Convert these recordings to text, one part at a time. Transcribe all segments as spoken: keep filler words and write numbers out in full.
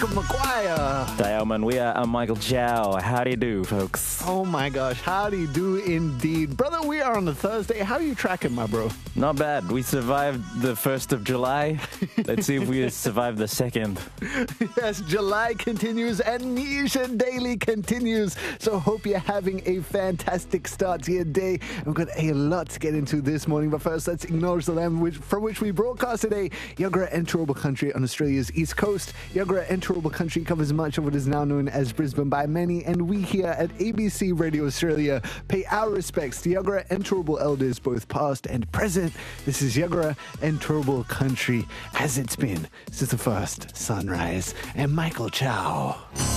Jacob McGuire. Diamond, we are. I'm Michael Chow. How do you do, folks? Oh my gosh, how do you do indeed? Brother, we are on a Thursday. How are you tracking, my bro? Not bad. We survived the first of July. Let's see if we survive the second. Yes, July continues and Nisha Daily continues. So hope you're having a fantastic start to your day. We've got a lot to get into this morning, but first let's acknowledge the land which, from which we broadcast today. Yagara and Turrbal Country on Australia's east coast. Yagara and Turrbal Country covers much of what is now known as Brisbane by many, and we here at A B C Radio Australia pay our respects to Yagara and Turrbal elders, both past and present. This is Yagara and Turrbal Country, as it's been since the first sunrise. And Michael Chow.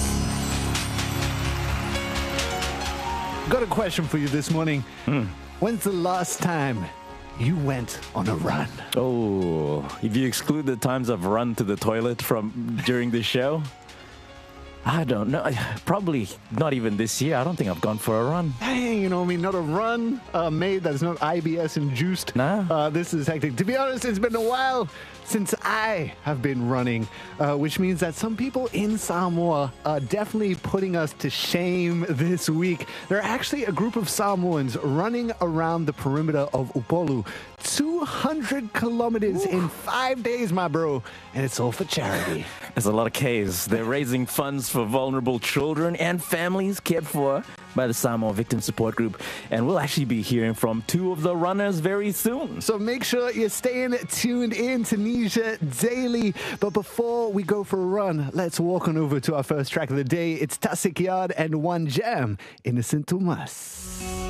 Got a question for you this morning. Mm. When's the last time you went on a run? Oh, if you exclude the times I've run to the toilet from during the show, I don't know. Probably not even this year. I don't think I've gone for a run. Dang, you know, I mean, not a run uh, made that's not I B S induced. No. Uh, this is hectic. To be honest, it's been a while since I have been running, uh, which means that some people in Samoa are definitely putting us to shame this week. There are actually a group of Samoans running around the perimeter of Upolu, two hundred kilometers Ooh. in five days, my bro, and it's all for charity. There's a lot of Ks. They're raising funds for vulnerable children and families cared for by the Samoa Victim Support Group, and we'll actually be hearing from two of the runners very soon. So make sure you're staying tuned in to Nisha Daily. But before we go for a run, let's walk on over to our first track of the day. It's Tasik Yard and One Jam, Innocent Tomas.